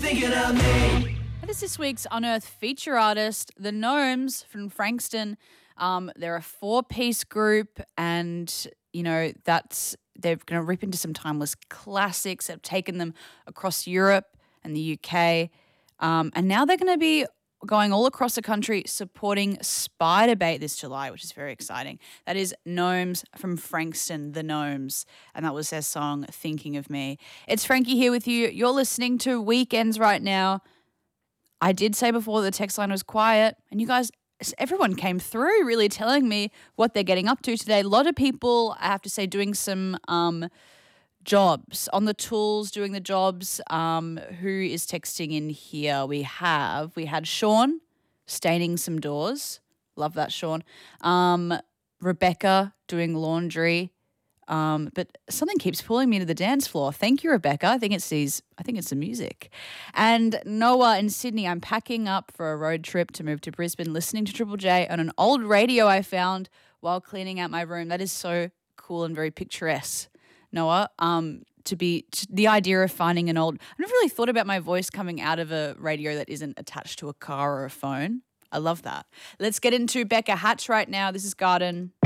thinking of me. That is this week's Unearthed feature artist, the Gnomes from Frankston. They're a 4-piece group, and they're going to rip into some timeless classics that have taken them across Europe and the UK, and now they're going to be going all across the country supporting Spiderbait this July, which is very exciting. That is Gnomes from Frankston, the Gnomes, and that was their song Thinking of Me. It's Frankie here with you. You're listening to Weekends right now. I did say before the text line was quiet, and you guys, everyone came through really telling me what they're getting up to today. A lot of people, I have to say, doing some jobs on the tools, doing the jobs. Who is texting in here? We had Sean staining some doors. Love that, Sean. Rebecca doing laundry. But something keeps pulling me to the dance floor. Thank you, Rebecca. I think it's the music. And Noah in Sydney, I'm packing up for a road trip to move to Brisbane, listening to Triple J on an old radio I found while cleaning out my room. That is so cool and very picturesque, Noah. The idea of finding an old, I never really thought about my voice coming out of a radio that isn't attached to a car or a phone. I love that. Let's get into Becca Hatch right now. This is Garden.